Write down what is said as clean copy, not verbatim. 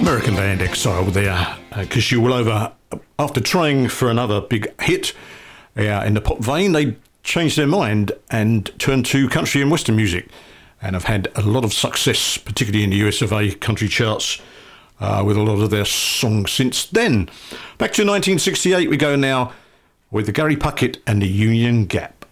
American band Exile there, because you will over. After trying for another big hit in the pop vein, they changed their mind and turned to country and western music, and have had a lot of success, particularly in the US of A country charts, with a lot of their songs since then. Back to 1968 we go now with the Gary Puckett and the Union Gap.